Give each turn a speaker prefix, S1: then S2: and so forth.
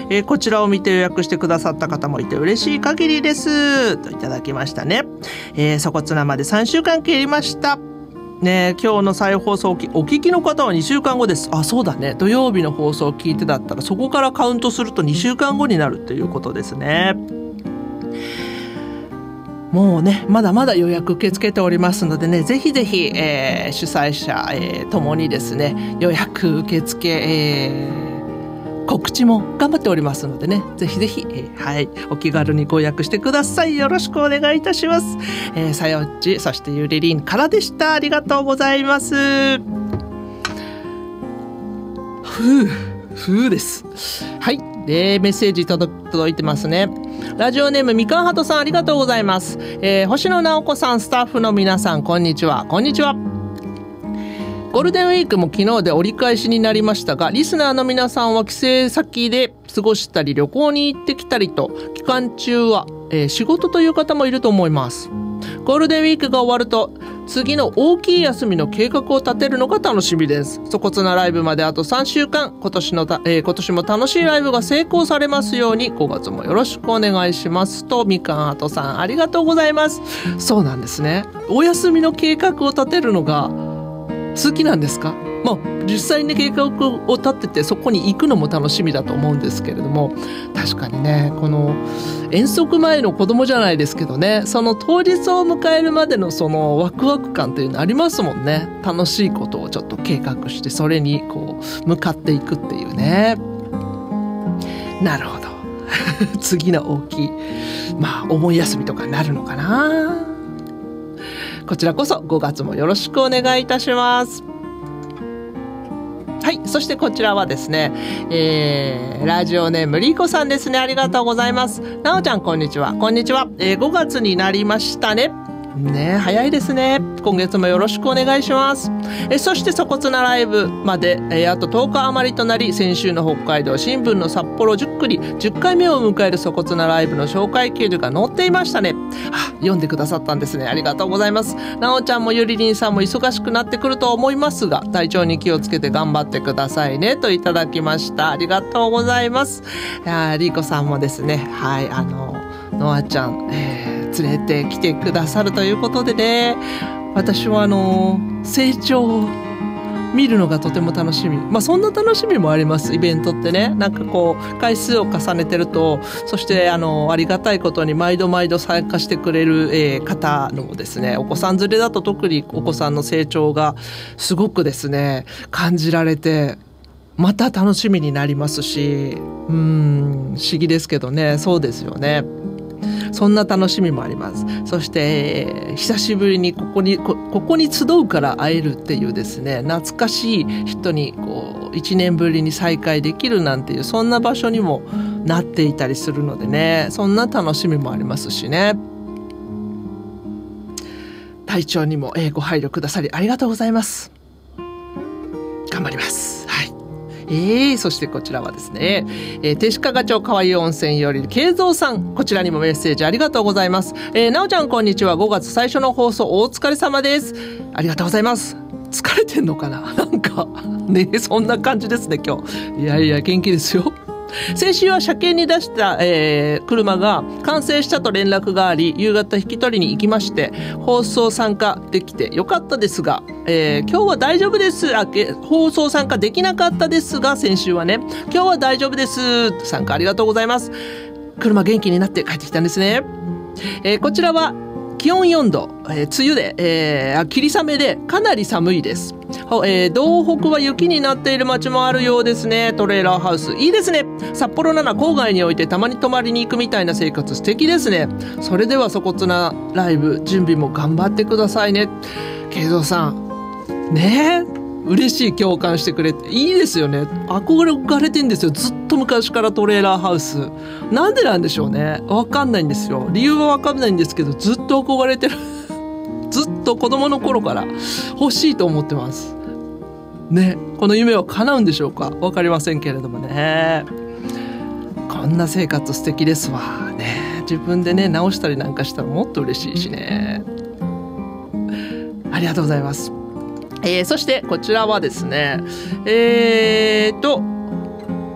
S1: こちらを見て予約してくださった方もいて嬉しい限りですといただきましたね。そこつなまで3週間切りましたね。今日の再放送お聞きの方は2週間後です。あ、そうだね、土曜日の放送を聞いてだったらそこからカウントすると2週間後になるということですね。もうね、まだまだ予約受け付けておりますのでね、ぜひぜひ、主催者、ともにですね、予約受付、告知も頑張っておりますのでね、ぜひぜひ、はい、お気軽にご予約してください。よろしくお願いいたします。さよっち、そしてゆりりんからでした。ありがとうございます。ふうです。はい、メッセージ届いてますね。ラジオネームみかんはとさん、ありがとうございます。星野直子さん、スタッフの皆さん、こんにちは。こんにちは。ゴールデンウィークも昨日で折り返しになりましたが、リスナーの皆さんは帰省先で過ごしたり旅行に行ってきたりと、期間中は、仕事という方もいると思います。ゴールデンウィークが終わると次の大きい休みの計画を立てるのが楽しみです。そこつなライブまであと3週間、今年も楽しいライブが成功されますように、5月もよろしくお願いしますと、みかんあとさん、ありがとうございます。そうなんですね、お休みの計画を立てるのが好きなんですか？まあ、実際に計画を立ててそこに行くのも楽しみだと思うんですけれども、確かにね、この遠足前の子供じゃないですけどね、その当日を迎えるまでのそのワクワク感というのありますもんね。楽しいことをちょっと計画して、それにこう向かっていくっていうね。なるほど次の大きい、まあ、お盆休みとかになるのかな。こちらこそ5月もよろしくお願いいたします。はい、そしてこちらはですね、ラジオネームリーコさんですね。ありがとうございます。なおちゃん、こんにちは。こんにちは。5月になりましたね。ね、早いですね。今月もよろしくお願いします。そしてそこつなライブまで、あと10日余りとなり、先週の北海道新聞の札幌10区に10回目を迎えるそこつなライブの紹介記事が載っていましたね。読んでくださったんですね。ありがとうございます。なおちゃんもゆりりんさんも忙しくなってくると思いますが、体調に気をつけて頑張ってくださいねといただきました。ありがとうございます。リーコさんもですね、はい、のあちゃん、連れてきてくださるということでね、私は成長を見るのがとても楽しみ。まあそんな楽しみもあります。イベントってね、なんかこう回数を重ねてると、そしてありがたいことに毎度参加してくれる、方のですね、お子さん連れだと特にお子さんの成長がすごくですね感じられて、また楽しみになりますし、不思議ですけどね、そうですよね。そんな楽しみもあります。そして、久しぶりにここに集うから会えるっていうですね、懐かしい人にこう1年ぶりに再会できるなんていう、そんな場所にもなっていたりするのでね、そんな楽しみもありますしね。体調にもご配慮くださりありがとうございます。頑張ります。はい。そしてこちらはですね、手鹿賀町川湯温泉より慶三さん、こちらにもメッセージありがとうございます。なおちゃん、こんにちは。5月最初の放送お疲れ様です。ありがとうございます。疲れてんのかな、なんかね、そんな感じですね今日。いやいや元気ですよ。先週は車検に出した、車が完成したと連絡があり、夕方引き取りに行きまして、放送参加できてよかったですが、今日は大丈夫です。放送参加できなかったですが、先週はね、今日は大丈夫です。参加ありがとうございます。車元気になって帰ってきたんですね。こちらは気温4度、梅雨で、霧雨でかなり寒いです。道北は雪になっている街もあるようですね。トレーラーハウスいいですね。札幌なら郊外においてたまに泊まりに行くみたいな生活素敵ですね。それではそこつなライブ準備も頑張ってくださいね。慶三さんねえ、嬉しい、共感してくれていいですよね。憧れてんですよ、ずっと昔からトレーラーハウス。なんでなんでしょうね、わかんないんですよ。理由はわかんないんですけど、ずっと憧れてるずっと子供の頃から欲しいと思ってますね。この夢は叶うんでしょうか、わかりませんけれどもね。こんな生活素敵ですわね。自分でね直したりなんかしたらもっと嬉しいしね。ありがとうございます。そしてこちらはですね、